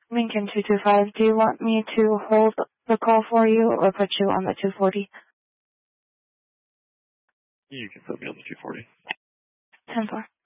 Lincoln 225, do you want me to hold the call for you or put you on the 240? You can put me on the 240. 10-4.